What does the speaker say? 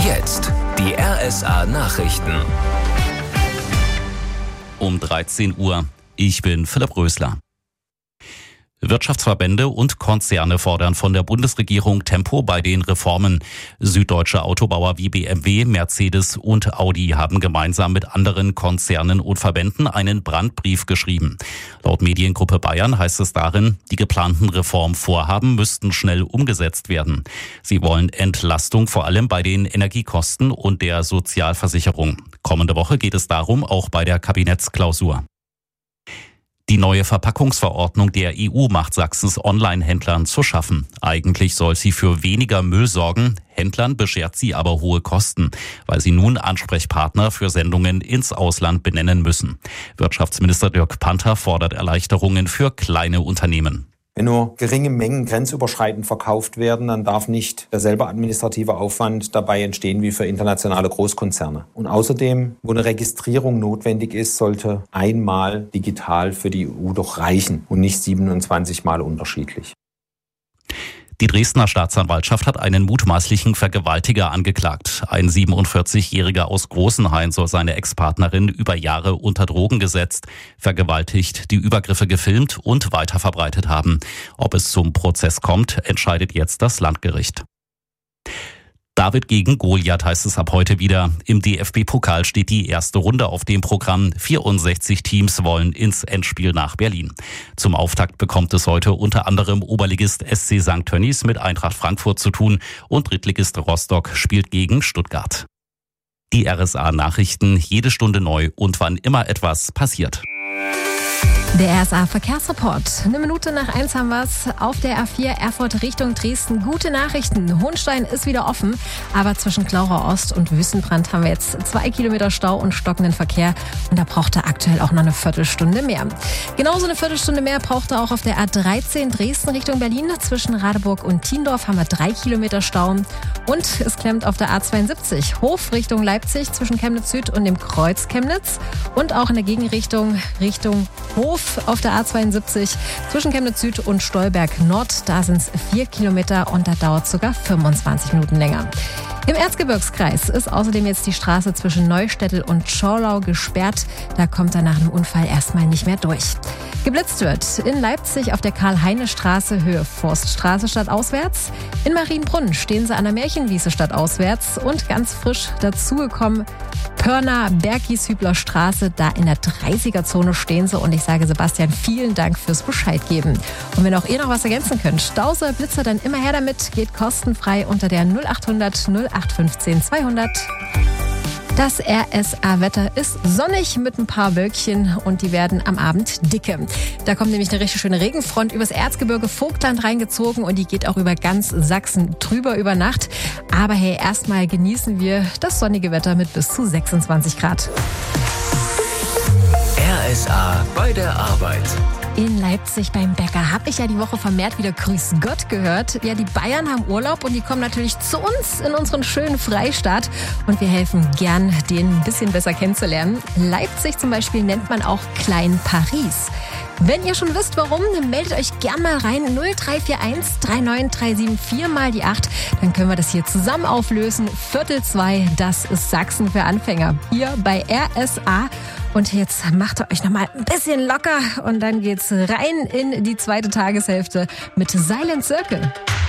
Jetzt die RSA Nachrichten. Um 13 Uhr. Ich bin Philipp Rösler. Wirtschaftsverbände und Konzerne fordern von der Bundesregierung Tempo bei den Reformen. Süddeutsche Autobauer wie BMW, Mercedes und Audi haben gemeinsam mit anderen Konzernen und Verbänden einen Brandbrief geschrieben. Laut Mediengruppe Bayern heißt es darin, die geplanten Reformvorhaben müssten schnell umgesetzt werden. Sie wollen Entlastung vor allem bei den Energiekosten und der Sozialversicherung. Kommende Woche geht es darum, auch bei der Kabinettsklausur. Die neue Verpackungsverordnung der EU macht Sachsens Online-Händlern zu schaffen. Eigentlich soll sie für weniger Müll sorgen. Händlern beschert sie aber hohe Kosten, weil sie nun Ansprechpartner für Sendungen ins Ausland benennen müssen. Wirtschaftsminister Dirk Panther fordert Erleichterungen für kleine Unternehmen. Wenn nur geringe Mengen grenzüberschreitend verkauft werden, dann darf nicht derselbe administrative Aufwand dabei entstehen wie für internationale Großkonzerne. Und außerdem, wo eine Registrierung notwendig ist, sollte einmal digital für die EU doch reichen und nicht 27 Mal unterschiedlich. Die Dresdner Staatsanwaltschaft hat einen mutmaßlichen Vergewaltiger angeklagt. Ein 47-Jähriger aus Großenhain soll seine Ex-Partnerin über Jahre unter Drogen gesetzt, vergewaltigt, die Übergriffe gefilmt und weiterverbreitet haben. Ob es zum Prozess kommt, entscheidet jetzt das Landgericht. David gegen Goliath heißt es ab heute wieder. Im DFB-Pokal steht die erste Runde auf dem Programm. 64 Teams wollen ins Endspiel nach Berlin. Zum Auftakt bekommt es heute unter anderem Oberligist SC St. Tönnies mit Eintracht Frankfurt zu tun und Drittligist Rostock spielt gegen Stuttgart. Die RSA-Nachrichten jede Stunde neu und wann immer etwas passiert. Der RSA-Verkehrsreport. 1:01 haben wir es. Auf der A4 Erfurt Richtung Dresden. Gute Nachrichten. Hohenstein ist wieder offen. Aber zwischen Klauchau Ost und Wüstenbrand haben wir jetzt 2 Kilometer Stau und stockenden Verkehr. Und da braucht er aktuell auch noch eine Viertelstunde mehr. Genauso eine Viertelstunde mehr braucht er auch auf der A13 Dresden Richtung Berlin. Zwischen Radeburg und Tiendorf haben wir 3 Kilometer Stau. Und es klemmt auf der A72 Hof Richtung Leipzig zwischen Chemnitz Süd und dem Kreuz Chemnitz. Und auch in der Gegenrichtung Richtung Hof auf der A72 zwischen Chemnitz Süd und Stolberg Nord. Da sind es 4 Kilometer und da dauert es sogar 25 Minuten länger. Im Erzgebirgskreis ist außerdem jetzt die Straße zwischen Neustettel und Schorlau gesperrt. Da kommt er nach einem Unfall erstmal nicht mehr durch. Geblitzt wird in Leipzig auf der Karl-Heine-Straße Höhe Forststraße stadtauswärts. In Marienbrunn stehen sie an der Märchenwiese stadtauswärts und ganz frisch dazugekommen Pörner-Bergishübler Straße, da in der 30er-Zone stehen sie und ich sage Sebastian, vielen Dank fürs Bescheid geben. Und wenn auch ihr noch was ergänzen könnt, Stauser, Blitzer, dann immer her damit, geht kostenfrei unter der 0800 0815 200. Das RSA-Wetter ist sonnig mit ein paar Wölkchen und die werden am Abend dicke. Da kommt nämlich eine richtig schöne Regenfront übers Erzgebirge Vogtland reingezogen und die geht auch über ganz Sachsen drüber über Nacht. Aber hey, erstmal genießen wir das sonnige Wetter mit bis zu 26 Grad. RSA bei der Arbeit. In Leipzig beim Bäcker habe ich ja die Woche vermehrt wieder Grüß Gott gehört. Ja, die Bayern haben Urlaub und die kommen natürlich zu uns in unseren schönen Freistaat. Und wir helfen gern, den ein bisschen besser kennenzulernen. Leipzig zum Beispiel nennt man auch Klein Paris. Wenn ihr schon wisst, warum, dann meldet euch gern mal rein. 0341 39374 mal die 8. Dann können wir das hier zusammen auflösen. 2:15, das ist Sachsen für Anfänger. Hier bei RSA. Und jetzt macht ihr euch nochmal ein bisschen locker und dann geht's rein in die zweite Tageshälfte mit Silent Circle.